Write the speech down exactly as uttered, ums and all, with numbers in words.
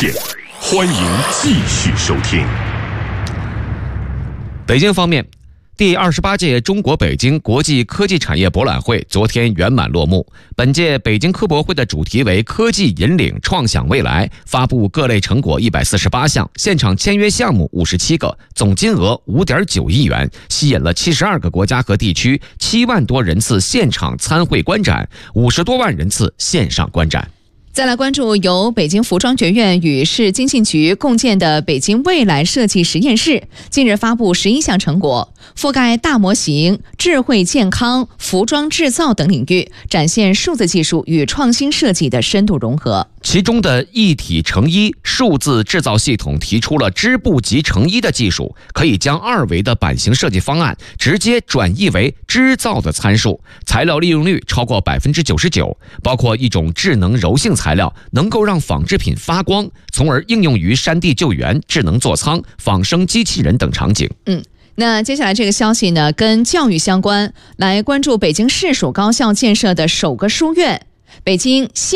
线，欢迎继续收听。 北京方面，第二十八届中国北京国际科技产业博览会昨天圆满落幕。本届北京科博会的主题为科技引领创想未来，发布各类成果一百四十八项，现场签约项目五十七个，总金额五点九亿元，吸引了七十二个国家和地区七万多人次现场参会观展，五十多万人次线上观展。 再来关注由北京服装学院与市经信局共建的北京未来设计实验室，近日发布十一项成果，覆盖大模型、智慧健康、服装制造等领域，展现数字技术与创新设计的深度融合。 其中的一体成衣数字制造系统提出了织布及成衣的技术，可以将二维的版型设计方案直接转译为织造的参数，材料利用率超过百分之九十九，包括一种智能柔性材料能够让纺织品发光，从而应用于山地救援、智能座舱、仿生机器人等场景。 嗯。那接下来这个消息呢，跟教育相关，来关注北京市属高校建设的首个书院——北京